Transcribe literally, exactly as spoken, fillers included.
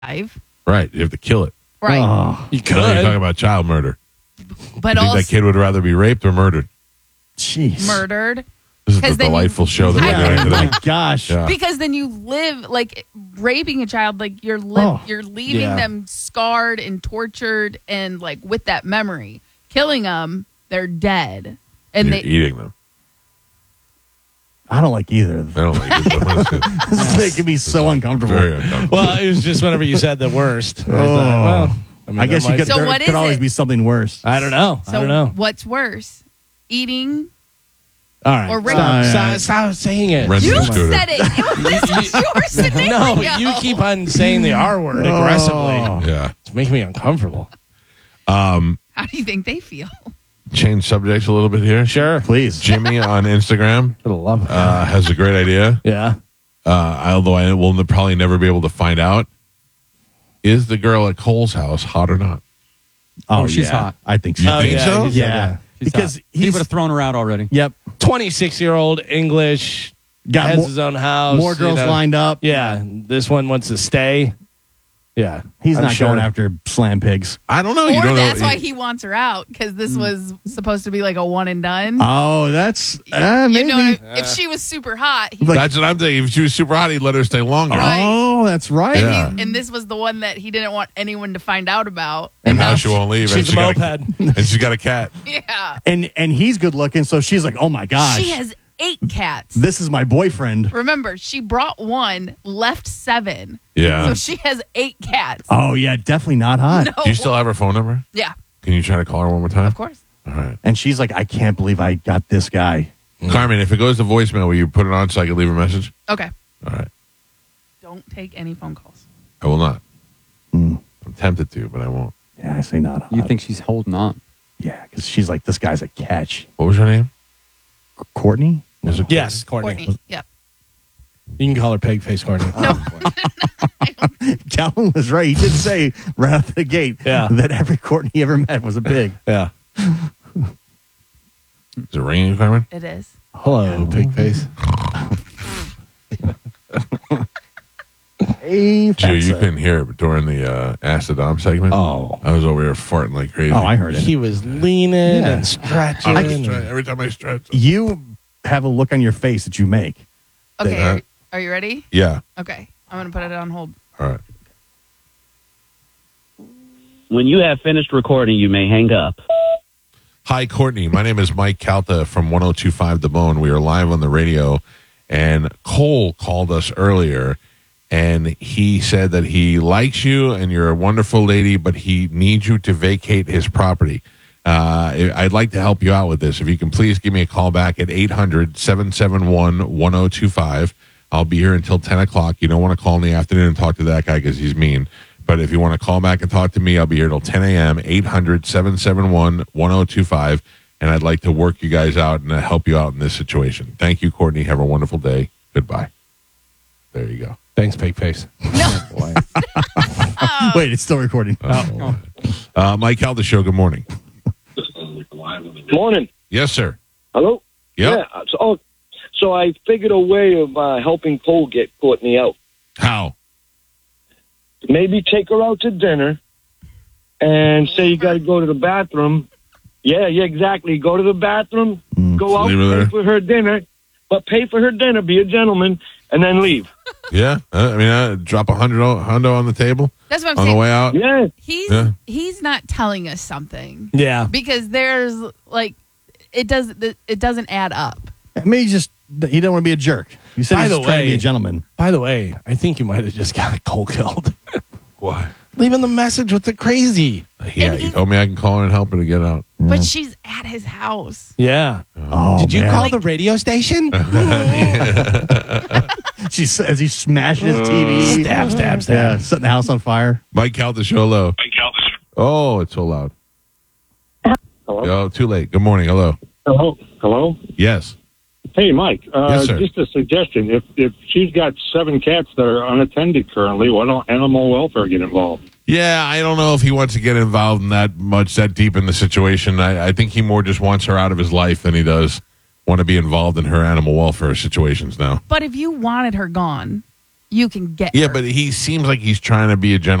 Right. You have to kill it. Right. Oh, You So you're could. talking about child murder. But You think also that kid would rather be raped or murdered? jeez. murdered. This is the 'Cause then you- delightful show that we're Yeah. doing Oh today. my gosh. Yeah. Because then you live like raping a child, like you're li- Oh, you're leaving yeah. them scarred and tortured and like with that memory. Killing them, they're dead, and You're they eating them. I don't like either of I them. don't like it. That's good. This is making me so uncomfortable. Very uncomfortable. Well, it was just whenever you said the worst. I, Oh. thought, well, I, mean, I guess that you could, might- So there what could is always it? be something worse. I don't know. I so don't know. what's worse, eating All right. or raping? Stop, Uh, stop, stop saying it. Rent You the scooter. said it. It was this was your scenario. No, you keep on saying the R word aggressively. Oh. Yeah. It's making me uncomfortable. How do you think they feel? Change subjects a little bit here. Sure. Please. Jimmy on Instagram I love it. uh, has a great idea. Yeah. Uh, although I will n- probably never be able to find out. Is the girl at Cole's house hot or not? Oh, she's yeah. hot. I think so. You Oh, think yeah, so? he's- Yeah. She's Because hot. he he's would have thrown her out already. Yep. twenty-six-year-old English, Got has more, his own house. more you girls know. lined up. Yeah. This one wants to stay. Yeah. He's I'm not sure. going after slam pigs. I don't know. You Or don't that's know. why he wants her out because this was supposed to be like a one and done. Oh, that's uh, maybe. you know, if she was super hot, he, Like- That's what I'm thinking. If she was super hot, he'd let her stay longer. Right. Oh, that's right. and, Yeah. he- and this was the one that he didn't want anyone to find out about. And now she won't leave. and She's a she got moped. and she's got a cat. Yeah, And and he's good looking, so she's like, oh my gosh, she has eight cats. this is my boyfriend. Remember, she brought one, left seven, Yeah. so she has eight cats. Oh yeah, definitely not hot. No, Do you still have her phone number? yeah, Can you try to call her one more time? of course. All right. And she's like, I can't believe I got this guy. Carmen, if it goes to voicemail, will you put it on so I can leave a message? Okay, All right. don't take any phone calls. I will not. Hmm. I'm tempted to, but I won't. Yeah, I say not hot. You think she's holding on? Yeah, because she's like, this guy's a catch. What was her name? Courtney? Was it Yes, Courtney. Courtney. Yep. You can call her Pig Face Courtney. Calvin was right. He did say right out the gate Yeah. that every Courtney he ever met was a pig. Yeah. Is it ringing, Carmen? It is. Hello, Pig Face. Hey, Gee, you fatso. couldn't hear it, but during the uh, Ask the Dom segment, Oh. I was over here farting like crazy. Oh, I heard it. He was leaning Yeah. and stretching. I and- stretch, every time I stretch. You have a look on your face that you make. Okay, Uh, are, are you ready? Yeah. Okay, I'm gonna put it on hold. All right. When you have finished recording, you may hang up. Hi, Courtney. My name is Mike Calta from one oh two point five The Bone. We are live on the radio, and Cole called us earlier, and he said that he likes you and you're a wonderful lady, but he needs you to vacate his property. Uh, I'd like to help you out with this. If you can please give me a call back at eight hundred, seven seven one, one oh two five. I'll be here until ten o'clock. You don't want to call in the afternoon and talk to that guy because he's mean. But if you want to call back and talk to me, I'll be here till ten a.m., eight hundred, seven seven one, one oh two five. And I'd like to work you guys out and uh, help you out in this situation. Thank you, Courtney. Have a wonderful day. Goodbye. There you go. Thanks, Pig Face. Wait, it's still recording. Oh. Uh, Mike Calda Show, good morning. Morning. Yes, sir. Hello? Yep. Yeah. So, oh, so I figured a way of uh, helping Cole get Courtney out. How? Maybe take her out to dinner and say you got to go to the bathroom. Yeah, yeah, exactly. Go to the bathroom, go out, Leave her there. pay for her dinner, but pay for her dinner, be a gentleman, and then leave. Yeah? Uh, I mean, uh, drop a hundred o- hundo on the table That's what I'm on saying. the way out. Yeah. He's Yeah. he's not telling us something Yeah. because there's like it does it doesn't add up. Maybe just he didn't want to be a jerk. You said By he's the just trying to be way- a gentleman. By the way, I think you might have just got Cole killed. What? Leaving the message with the crazy. Yeah, And you he- told me I can call her and help her to get out. But she's at his house. Yeah. Oh, Did you man. call the radio station? She says he smashed his T V. Stab, stab, Yeah, stab. setting the house on fire. Mike Calda Show, hello. Mike Calda Oh, it's so loud. Hello? Oh, too late. Good morning. Hello. Hello? Hello? Yes. Hey, Mike. Uh, Yes, sir. Just a suggestion. If if she's got seven cats that are unattended currently, why don't animal welfare get involved? Yeah, I don't know if he wants to get involved in that much, that deep in the situation. I, I think he more just wants her out of his life than he does want to be involved in her animal welfare situations now. But if you wanted her gone, you can get Yeah, hurt. but he seems like he's trying to be a gentleman.